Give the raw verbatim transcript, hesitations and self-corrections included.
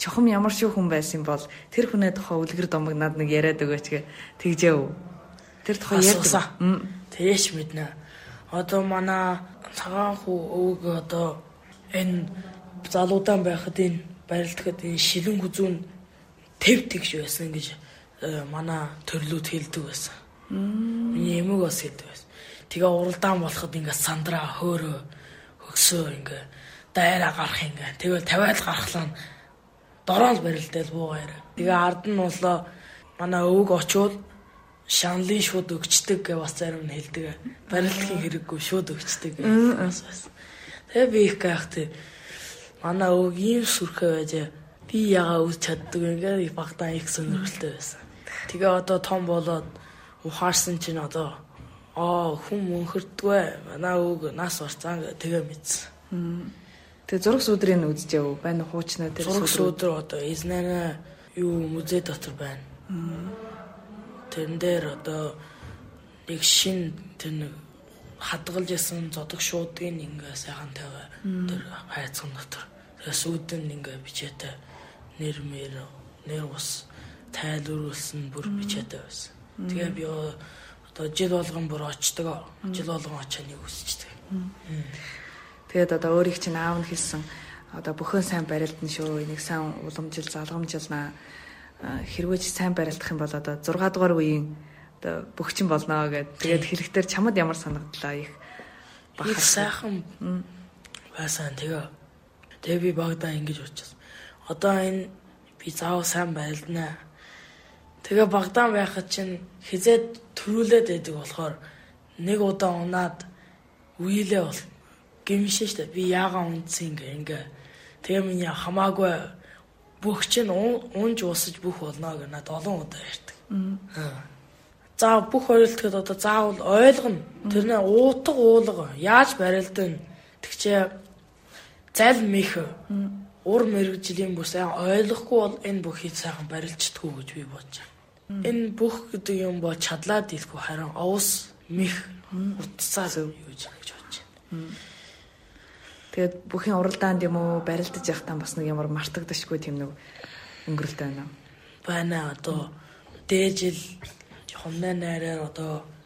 чухам ямар шүү хүн байсан бол тэр хүнээ тухай үлгэр домог над нэг яриад өгөөч гэ тэгжээ үү. Тэр тухай ярьсан. Тэрэш мэднэ. Одоо манай цагаан хүү өвөг одоо энэ залуудан байхад энэ барилдахад энэ шилэн хүзүүн тэв тэгш байсан гэж манай төрлүүд хэлдэг байсан. Миний эмэг бас хэлдэг байсан. Тэгээ уралдаан болоход ингээ сандраа хөөрөө хөксөө ингээ дайраа гарах ингээ. Тэгэл тавиал гарахлаа дороо барилдал буугаар. Тэгээ ард нь болоо манай өвөг очоод шанлын шууд өгчдөг гэж бас зарим нь хэлдэг. Барилдахын хэрэггүй шууд өгчдөг гэж. Тэгээ би их гайхтай. Манай өвөг ийм сүрхээ байж би ягаа үз чаддаг ингээ багтаа их сонирхолтой байсан. Тэгээ одоо том болоод ухаарсан чинь одоо аа хүн мөнхөрдгөө манай өвөг нас орцаа гэ тэгээ мэдсэн. Тэгээ зураг сүдрийг үзчихв байна хуучнаа тэр зураг сүдэр одоо эзнэнэ юу музей дотор байна. Тэрэн дээр одоо нэг шин тэр нэг хадгалж ясан зодог шуудгийн ингээ сайхан тавиа тэр хайцсан дотор. Тэгээ сүдэн ингээ бичээтэй нэр мэр нэр ус тайлбарлуулсан бүр бичээтэй байсан. Тэгээ би одоо жил болгон бүр очдог. Жил болгон очианыг үсчдэг. Тэгээд одоо өөрийг чинь аав нь хэлсэн одоо бүхэн сайн барилдана шүү. Энийг сайн уламжил залгамжилнаа. Хэрвээ сайн барилдах юм бол одоо зургаа дугаар үеийн одоо бөхчин болно гэд. Тэгээд хэрэгтэр чамд ямар санагдлаа их бахар сайхан байсан. Тэгээ тэгээ би багадаа ингэж уучсан. Одоо энэ би заав сайн барилдана. Тэгээ багадаа байхад чинь хизээд төрүүлээд байдаг болохоор нэг удаа унаад үеилээ бол гэмшин штэ би яага унтсан ингээ ингээ тэгээ миний хамаагүй бүх чинь унж уусаж бүх болно гэж надад олон удаа ярьдаг. За бүх хоёултад одоо заавал ойлгоно. Тэрнээ уутга уулга яаж барилдана тэгчээ зал мэх ур мэрэгжлийн бүс ойлгохгүй бол энэ бүхийг сайхан барилждаггүй гэж би бодож байна. Энэ бүх гэдэг юм бол чадлаа дийлэхгүй харин овс мэх утсаа юу гэж бодож байна. Тэгээд бүхэн уралдаанд юм уу барилдаж явахтаа бас нэг ямар мартагдашгүй тийм нэг өнгөрөлт байна. Байна одоо дээжил хомны найраар одоо